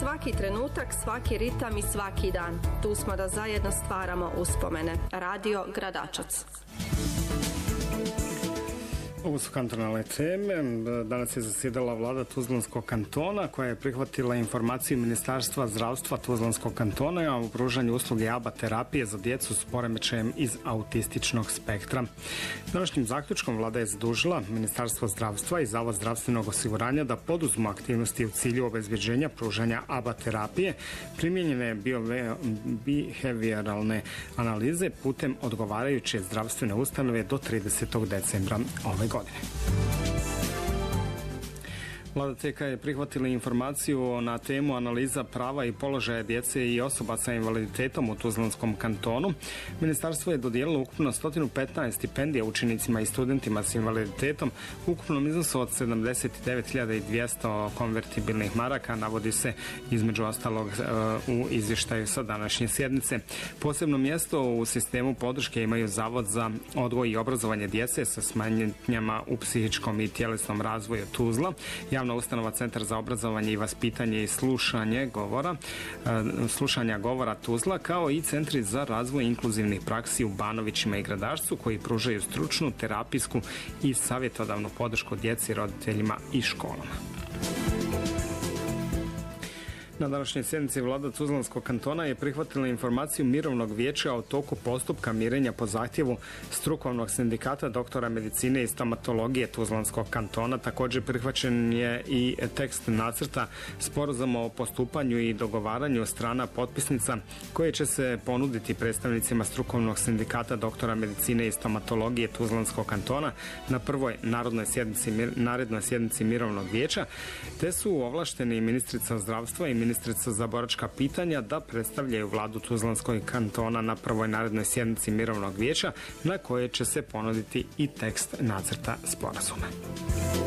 Svaki trenutak, svaki ritam i svaki dan. Tu smo da zajedno stvaramo uspomene. Radio Gradačac. Ovo su kantonalne teme. Danas je zasjedala vlada Tuzlanskog kantona koja je prihvatila informaciju Ministarstva zdravstva Tuzlanskog kantona o pružanju usluge ABA terapije za djecu s poremećajem iz autističnog spektra. Današnjim zaključkom vlada je zadužila Ministarstvo zdravstva i Zavod zdravstvenog osiguranja da poduzmu aktivnosti u cilju obezbeđenja pružanja ABA terapije, primijenjene behavioralne analize putem odgovarajuće zdravstvene ustanove do 30. decembra ove godine. Vlada TK je prihvatila informaciju na temu analiza prava i položaja djece i osoba sa invaliditetom u Tuzlanskom kantonu. Ministarstvo je dodijelilo ukupno 115 stipendija učenicima i studentima s invaliditetom u ukupnom iznosu od 79.200 konvertibilnih maraka, navodi se između ostalog u izvještaju sa današnje sjednice. Posebno mjesto u sistemu podrške imaju Zavod za odgoj i obrazovanje djece sa smetnjama u psihičkom i tjelesnom razvoju Tuzla, javna ustanova Centar za obrazovanje i vaspitanje i slušanja govora Tuzla, kao i centri za razvoj inkluzivnih praksi u Banovićima i Gradačcu koji pružaju stručnu, terapijsku i savjetodavnu podršku djeci, roditeljima i školama. Na današnjoj sjednici vlada Tuzlanskog kantona je prihvatila informaciju Mirovnog vijeća o toku postupka mirenja po zahtjevu strukovnog sindikata doktora medicine i stomatologije Tuzlanskog kantona. Također prihvaćen je i tekst nacrta sporazuma o postupanju i dogovaranju strana potpisnica koje će se ponuditi predstavnicima strukovnog sindikata doktora medicine i stomatologije Tuzlanskog kantona na prvoj narednoj sjednici Mirovnog vijeća, te su ovlašteni ministrica zdravstva i ministrica za boračka pitanja da predstavljaju vladu Tuzlanskog kantona na prvoj narednoj sjednici Mirovnog vijeća na koje će se ponuditi i tekst nacrta sporazuma.